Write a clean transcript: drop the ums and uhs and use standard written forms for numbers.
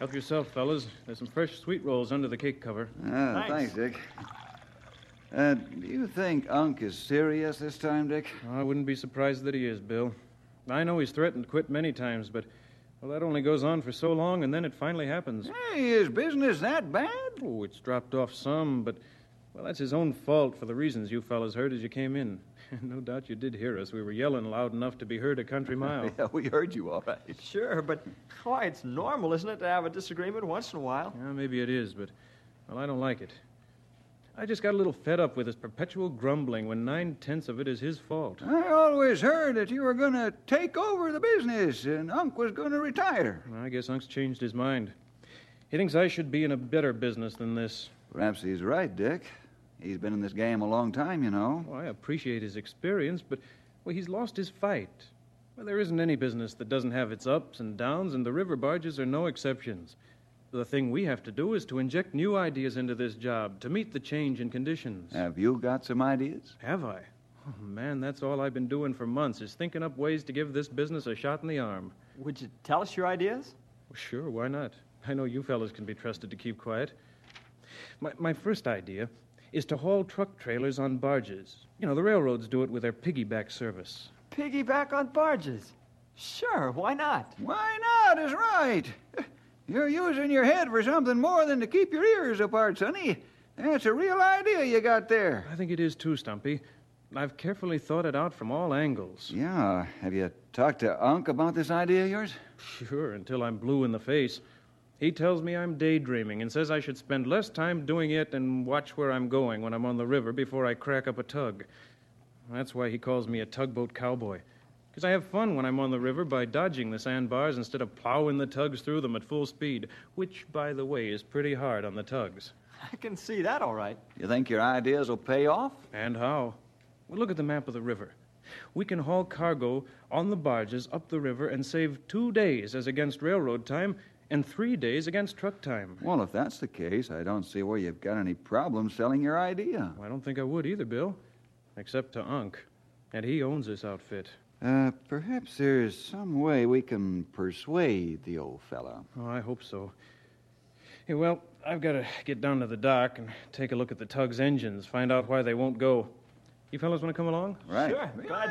Help yourself, fellas. There's some fresh sweet rolls under the cake cover. Thanks, Dick. Do you think Unc is serious this time, Dick? I wouldn't be surprised that he is, Bill. I know he's threatened to quit many times, but, well, that only goes on for so long, and then it finally happens. Hey, is business that bad? Oh, it's dropped off some, but, well, that's his own fault for the reasons you fellas heard as you came in. No doubt you did hear us. We were yelling loud enough to be heard a country mile. Yeah, we heard you all right. Sure, but why, it's normal, isn't it, to have a disagreement once in a while? Yeah, maybe it is, but, well, I don't like it. I just got a little fed up with his perpetual grumbling when 9/10 of it is his fault. I always heard that you were going to take over the business and Unc was going to retire. I guess Unc's changed his mind. He thinks I should be in a better business than this. Perhaps he's right, Dick. He's been in this game a long time, you know. Well, I appreciate his experience, but, well, he's lost his fight. Well, there isn't any business that doesn't have its ups and downs, and the river barges are no exceptions. The thing we have to do is to inject new ideas into this job to meet the change in conditions. Have you got some ideas? Have I? Oh, man, that's all I've been doing for months is thinking up ways to give this business a shot in the arm. Would you tell us your ideas? Well, sure, why not? I know you fellas can be trusted to keep quiet. My first idea is to haul truck trailers on barges. You know, the railroads do it with their piggyback service. Piggyback on barges? Sure, why not? Why not is right. You're using your head for something more than to keep your ears apart, Sonny. That's a real idea you got there. I think it is too, Stumpy. I've carefully thought it out from all angles. Yeah. Have you talked to Unc about this idea of yours? Sure, until I'm blue in the face. He tells me I'm daydreaming and says I should spend less time doing it and watch where I'm going when I'm on the river before I crack up a tug. That's why he calls me a tugboat cowboy. Because I have fun when I'm on the river by dodging the sandbars instead of plowing the tugs through them at full speed, which, by the way, is pretty hard on the tugs. I can see that all right. You think your ideas will pay off? And how? Well, look at the map of the river. We can haul cargo on the barges up the river and save 2 days as against railroad time and 3 days against truck time. Well, if that's the case, I don't see where you've got any problem selling your idea. I don't think I would either, Bill. Except to Unc. And he owns this outfit. Perhaps there's some way we can persuade the old fella. Oh, I hope so. Hey, well, I've got to get down to the dock and take a look at the tug's engines, find out why they won't go. You fellas want to come along? Right. Sure, glad